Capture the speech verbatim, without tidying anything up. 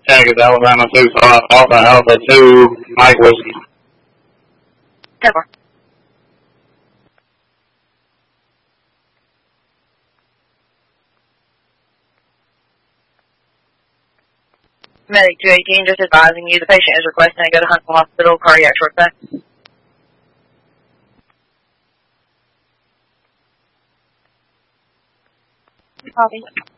Tag is Alabama two five Alpha Alpha two Mike Whiskey. ten four. Medic two eighteen just advising you the patient is requesting to go to Huntsville Hospital, cardiac short stay. Copy.